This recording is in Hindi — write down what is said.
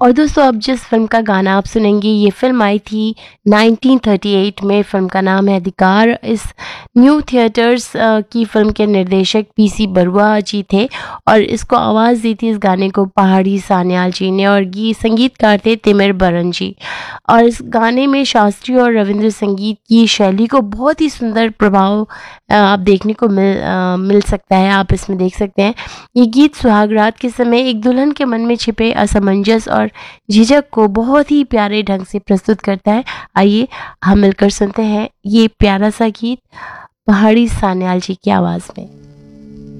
और दोस्तों अब जिस फ़िल्म का गाना आप सुनेंगे ये फ़िल्म आई थी 1938 में। फ़िल्म का नाम है अधिकार। इस न्यू थिएटर्स की फ़िल्म के निर्देशक पीसी बरुआ जी थे और इसको आवाज़ दी थी इस गाने को पहाड़ी सान्याल जी ने और संगीतकार थे तिमिर बरन जी। और इस गाने में शास्त्रीय और रविंद्र संगीत की शैली को बहुत ही सुंदर प्रभाव आप देखने को मिल सकता है। आप इसमें देख सकते हैं ये गीत सुहाग रात के समय एक दुल्हन के मन में छिपे असमंजस और झिझक को बहुत ही प्यारे ढंग से प्रस्तुत करता है। आइए हम मिलकर सुनते हैं ये प्यारा सा गीत पहाड़ी सान्याल जी की आवाज़ में।